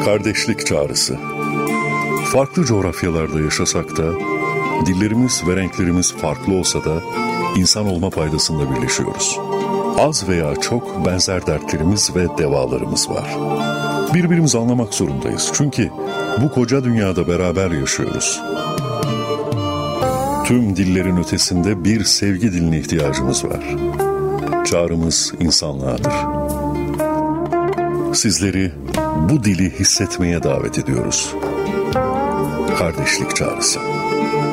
Kardeşlik çağrısı. Farklı coğrafyalarda yaşasak da, dillerimiz ve renklerimiz farklı olsa da insan olma paydasında birleşiyoruz. Az veya çok benzer dertlerimiz ve devalarımız var. Birbirimizi anlamak zorundayız. Çünkü bu koca dünyada beraber yaşıyoruz. Tüm dillerin ötesinde bir sevgi diline ihtiyacımız var. Çağrımız insanlığadır. Sizleri bu dili hissetmeye davet ediyoruz. Kardeşlik çağrısı.